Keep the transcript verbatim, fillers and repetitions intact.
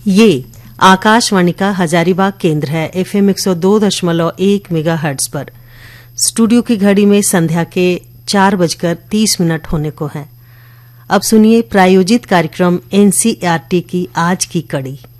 ये आकाशवाणी का हजारीबाग केंद्र है एफएम एक सौ दो दशमलव एक मेगाहर्ट्ज पर। स्टूडियो की घड़ी में संध्या के चार बजकर तीस मिनट होने को हैं। अब सुनिए प्रायोजित कार्यक्रम एनसीईआरटी की आज की कड़ी।